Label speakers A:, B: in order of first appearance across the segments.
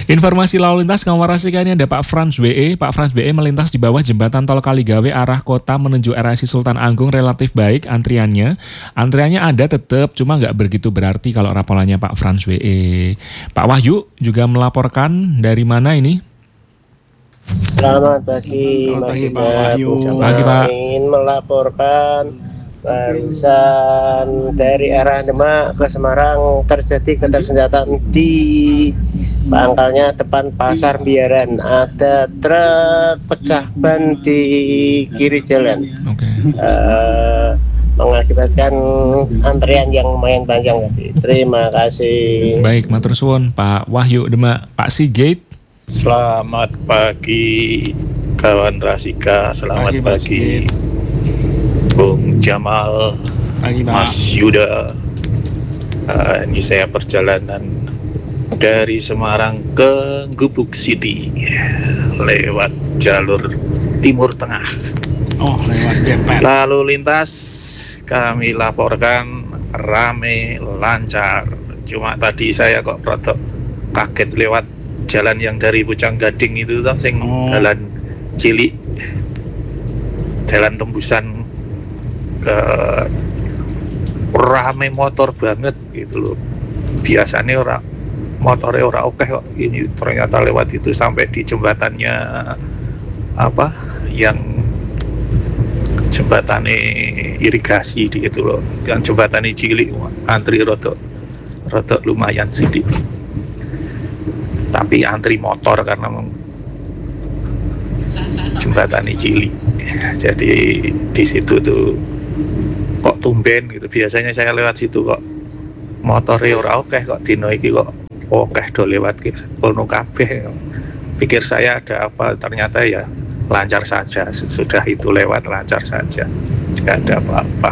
A: Informasi lalu lintas Kawarasika ini ada Pak Frans WE. Pak Frans WE melintas di bawah jembatan tol Kaligawe arah kota menuju RSI Sultan Agung relatif baik antriannya. Antriannya ada tetap, cuma nggak begitu berarti kalau rapolannya Pak Frans WE. Pak Wahyu juga melaporkan dari mana ini?
B: Selamat pagi,
C: Pak Wahyu.
A: Pagi, Pak.
B: Ingin melaporkan barusan dari arah Demak ke Semarang terjadi ketersenjataan di pangkalnya depan Pasar Biaran. Ada truk pecah ban di kiri jalan. Mengakibatkan antrian yang lumayan panjang tadi. Terima kasih.
A: Baik, matur suwun Pak Wahyu Demak. Pak Sigit.
D: Selamat pagi kawan Rasika. Selamat pagi Bung Jamal,
C: Pagi, Pak.
D: Mas Yuda. Ini saya perjalanan dari Semarang ke Gubuk City lewat jalur Timur Tengah.
C: Oh, lewat Depet.
D: Lalu lintas kami laporkan rame lancar. Cuma tadi saya kok rada kaget lewat jalan yang dari Pucang Gading itu toh, sing jalan cilik, jalan tembusan ke rame motor banget gitu loh. Biasanya motornya oke kok, ini ternyata lewat itu sampai di jembatannya apa yang jembatannya irigasi di itu loh, yang jembatannya cilik antri rotok lumayan sedikit, tapi antri motor karena jembatannya cilik. Jadi di situ tuh kok tumben gitu, biasanya saya lewat situ kok motornya ora oke, kok dino iki kok oke do lewat gitu, ono kabeh. Pikir saya ada apa, ternyata ya lancar saja. Sesudah itu lewat lancar saja, nggak ada apa-apa.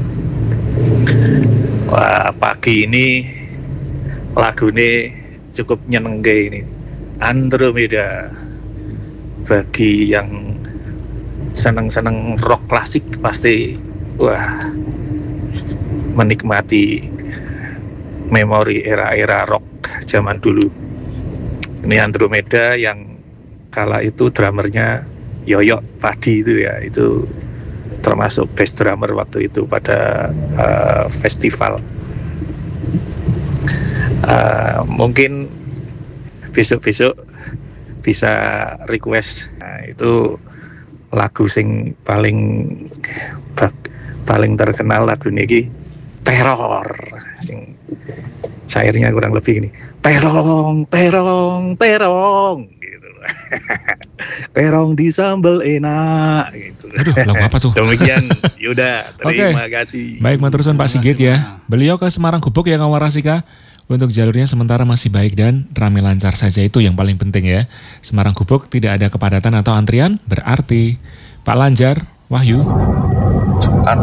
D: Wah, pagi ini lagu ini cukup nyenengke ini, Andromeda. Bagi yang seneng-seneng rock klasik pasti wah menikmati memori era-era rock zaman dulu. Ini Andromeda yang kala itu drummernya Yoyo Padi itu ya, itu termasuk bass drummer waktu itu pada festival. Mungkin besok-besok bisa request. Nah, itu lagu sing paling terkenal lagu niki Teror, sing syairnya kurang lebih gini, terong gitu. Terong disambel enak gitu.
A: Aduh, lagu apa tuh?
D: Demikian Yuda, terima kasih.
A: Baik, matur suwun Pak Sigit ya. Beliau ke Semarang Gubuk ya Kawarasika. Untuk jalurnya sementara masih baik dan ramai lancar saja, itu yang paling penting ya. Semarang Gubuk tidak ada kepadatan atau antrian, berarti Pak Lanjar, Wahyu.
E: Jumat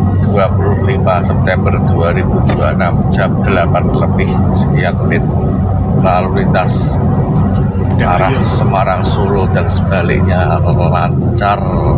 E: 25 September 2026 jam 8 lebih sekian menit, lalu lintas arah Semarang Solo dan sebaliknya lancar.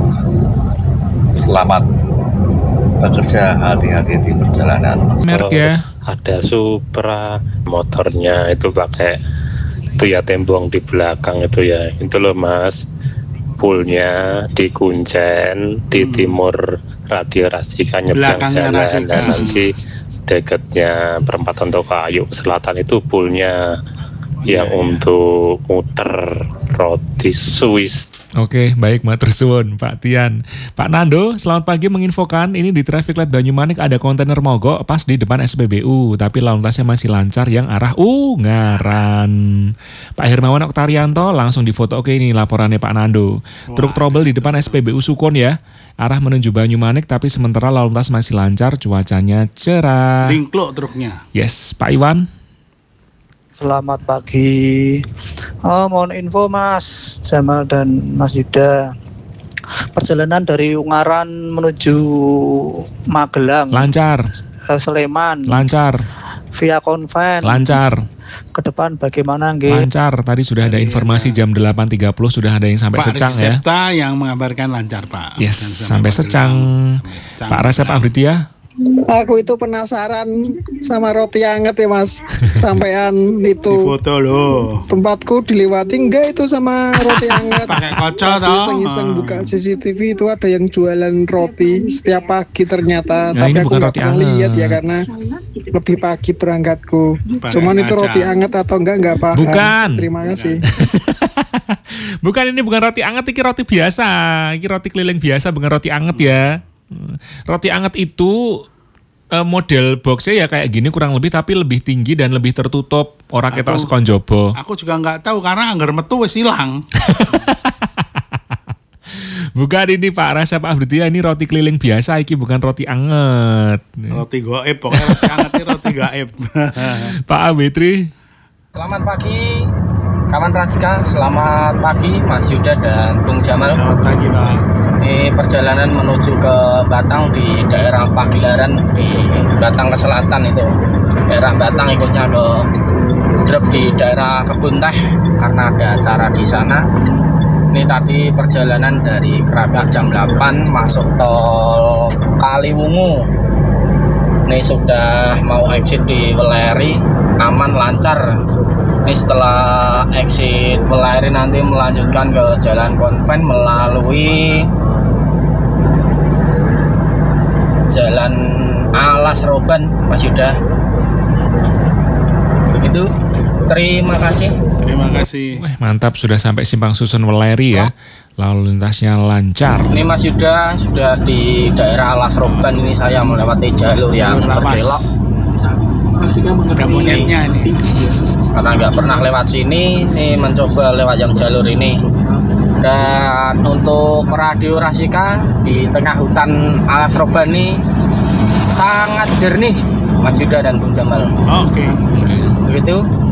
E: Selamat bekerja, hati-hati di perjalanan.
A: Merek ya.
F: Ada Supra, motornya itu pakai itu ya tembong di belakang itu ya, itu loh Mas, poolnya di Kuncen di timur Radio Rasika nyebrang jalan, dan nanti dekatnya perempatan Tokayu selatan itu poolnya yang untuk muter roti Swiss.
A: Oke, baik, matur suwun Pak Tian. Pak Nando, selamat pagi, menginfokan ini di traffic light Banyumanik ada kontainer mogok pas di depan SPBU, tapi lalu lintasnya masih lancar yang arah Ungaran. Pak Hermawan Oktarianto langsung difoto. Oke, ini laporannya Pak Nando. Truk trouble di depan SPBU Sukon ya, arah menuju Banyumanik, tapi sementara lalu lintas masih lancar, cuacanya cerah.
C: Lingklok truknya.
A: Yes, Pak Iwan.
G: Selamat pagi. Mohon info Mas Jamal dan Mas Yuda. Perjalanan dari Ungaran menuju Magelang.
A: Lancar.
G: Sleman.
A: Lancar.
G: Via Konven.
A: Lancar.
G: Ke depan bagaimana nggih?
A: Lancar. Tadi sudah ada informasi jam 8.30 sudah ada yang sampai
C: Pak
A: Secang ya.
C: Pak yang mengabarkan lancar Pak.
A: Yes, sampai Secang. Pak Resep Afridiyah.
H: Aku itu penasaran sama roti anget ya Mas. Sampean
C: Di
H: itu
C: foto loh.
H: tempatku dilewati enggak itu sama roti anget.
C: Pakai kaca
H: Tadi
C: toh.
H: iseng-iseng buka CCTV itu ada yang jualan roti setiap pagi ternyata.
A: Nah,
H: Tapi
A: ini
H: aku
A: bukan
H: nggak
A: roti
H: pernah
A: anget.
H: lihat ya karena lebih pagi berangkatku.
C: Pakai
H: Cuman itu
C: kaca.
H: roti anget atau enggak paham.
A: Bukan.
H: Terima kasih.
A: Bukan, ini bukan roti anget, ini roti biasa. Ini roti keliling biasa, bukan roti anget ya. Roti anget itu model boxnya ya kayak gini kurang lebih, tapi lebih tinggi dan lebih tertutup. Orang ketok sekon jobo.
C: Aku juga nggak tahu karena anggar metu wis hilang.
A: Bukan ini Pak, rasa Pak Afridiyah, ini roti keliling biasa, ini bukan roti anget.
C: Roti goib, pokoknya roti anget ini roti gaib.
A: Pak Abitri.
I: Selamat pagi kawan Rasika, selamat pagi Mas Yuda dan Bung Jamal.
C: Selamat pagi Pak.
I: Ini perjalanan menuju ke Batang di daerah Pagilaran, di Batang ke selatan itu. Daerah Batang ikutnya ke drop di daerah Kebun Teh karena ada acara di sana. Ini tadi perjalanan dari Kerabat jam 8 masuk tol Kaliwungu. Ini sudah mau exit di Weleri, aman lancar. Ini setelah exit Weleri nanti melanjutkan ke Jalan Konven melalui Jalan Alas Roban, Mas Yuda. Begitu. Terima kasih.
C: Terima kasih.
A: Wah, mantap, sudah sampai Simpang Susun Weleri ya. Lalu lintasnya lancar.
I: Ini Mas Yuda sudah di daerah Alas Roban, ini saya melewati jalur yang berkelok.
C: Ada monyetnya ini.
I: Karena nggak pernah lewat sini, ini mencoba lewat yang jalur ini. Dan untuk Radio Rasika di tengah hutan Alas Roban ini sangat jernih, Mas Yuda dan Bung Jamal.
C: Oke.
I: Begitu.